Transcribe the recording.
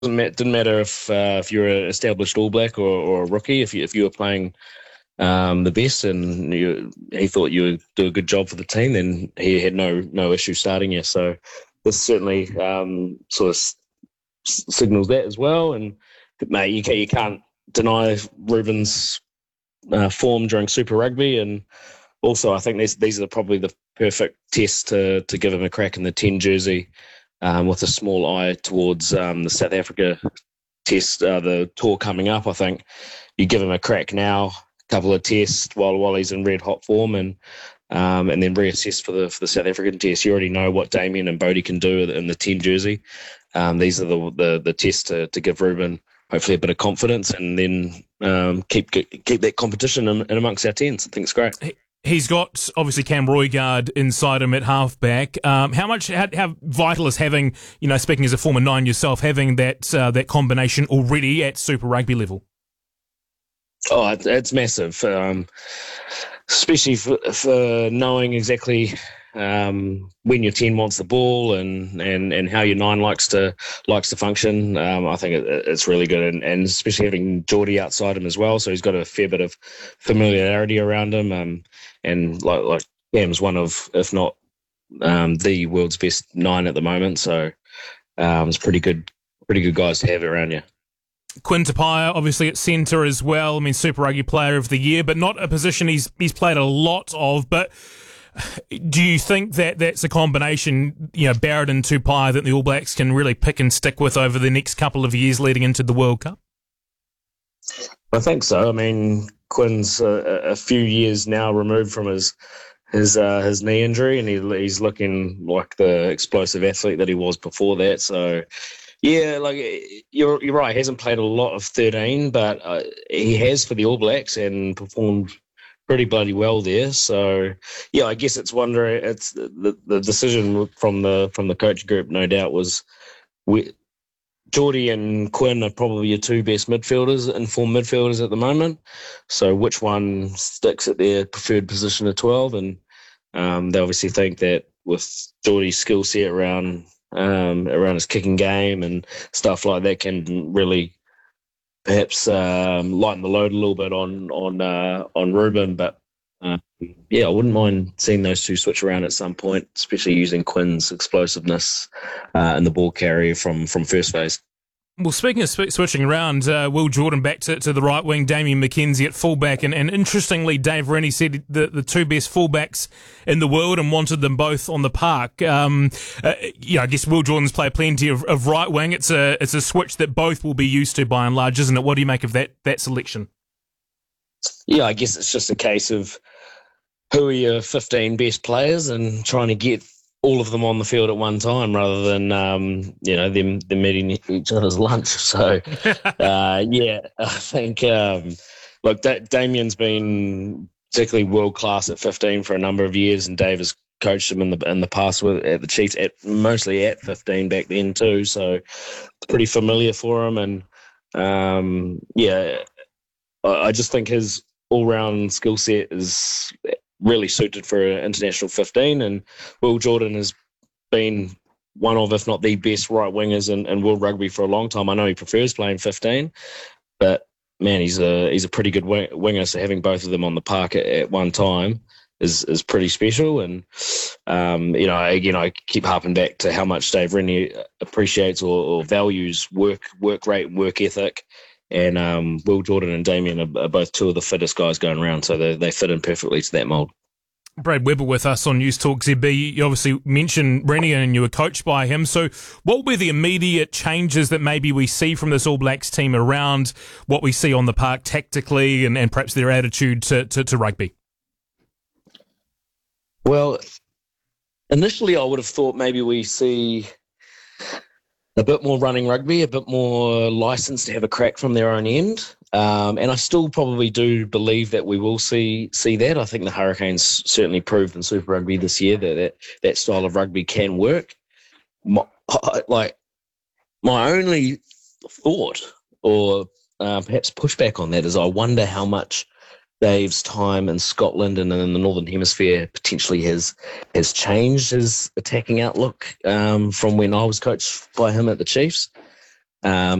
didn't matter if you're an established All Black or a rookie. If you were playing the best, and he thought you would do a good job for the team, then he had no issue starting you. So this certainly sort of signals that as well. And mate, you can't deny Ruben's form during Super Rugby, and also I think these are probably the perfect tests to give him a crack in the 10 jersey, with a small eye towards the South Africa test, the tour coming up. I think you give him a crack now, a couple of tests while he's in red hot form, and then reassess for the South African test. You already know what Damien and Bodie can do in the 10 jersey. These are the tests to give Ruben hopefully a bit of confidence, and then keep that competition in amongst our 10s. I think it's great. He's got, obviously, Cam Roigard inside him at halfback. How vital is having, speaking as a former 9 yourself, having that combination already at Super Rugby level? Oh, it's massive, especially for knowing exactly when your 10 wants the ball and how your 9 likes to function. I think it's really good, and especially having Geordie outside him as well, so he's got a fair bit of familiarity around him. And like Cam's one of, if not the world's best 9 at the moment, so it's pretty good guys to have around you. Quinn Tupaia, obviously at centre as well. I mean, Super Rugby Player of the Year, but not a position he's played a lot of. But do you think that that's a combination, Barrett and Tupaia, that the All Blacks can really pick and stick with over the next couple of years leading into the World Cup? I think so. I mean, Quinn's a few years now removed from his knee injury, and he's looking like the explosive athlete that he was before that. So, yeah, like you're right. He hasn't played a lot of 13, but he has for the All Blacks and performed pretty bloody well there. So, yeah, I guess it's the decision from the coach group, no doubt, was Geordie and Quinn are probably your 2 best midfielders, informed midfielders at the moment. So which one sticks at their preferred position of 12? And they obviously think that with Geordie's skill set around his kicking game and stuff like that, can really perhaps lighten the load a little bit on Ruben. But yeah, I wouldn't mind seeing those 2 switch around at some point, especially using Quinn's explosiveness in the ball carrier from first phase. Well, speaking of switching around, Will Jordan back to the right wing, Damien McKenzie at fullback, and interestingly, Dave Rennie said the 2 best fullbacks in the world and wanted them both on the park. I guess Will Jordan's played plenty of right wing. It's a switch that both will be used to by and large, isn't it? What do you make of that selection? Yeah, I guess it's just a case of who are your 15 best players and trying to get all of them on the field at one time rather than, them meeting each other's lunch. So, yeah, I think, Damien's been particularly world-class at 15 for a number of years, and Dave has coached him in the past at the Chiefs, mostly at 15 back then too. So it's pretty familiar for him. And, I just think his all-round skill set is really suited for an international 15, and Will Jordan has been one of, if not the best right wingers in world rugby for a long time. I know he prefers playing 15, but man, he's a pretty good winger. So having both of them on the park at one time is pretty special. And I keep harping back to how much Dave Rennie appreciates or values work rate and work ethic. And Will Jordan and Damien are both 2 of the fittest guys going around, so they fit in perfectly to that mould. Brad Weber with us on News Talk ZB. You obviously mentioned Rennie and you were coached by him. So what were the immediate changes that maybe we see from this All Blacks team around what we see on the park tactically and perhaps their attitude to rugby? Well, initially I would have thought maybe we see a bit more running rugby, a bit more license to have a crack from their own end. And I still probably do believe that we will see that. I think the Hurricanes certainly proved in Super Rugby this year that style of rugby can work. My only thought or perhaps pushback on that is I wonder how much Dave's time in Scotland and in the Northern Hemisphere potentially has changed his attacking outlook from when I was coached by him at the Chiefs. Um,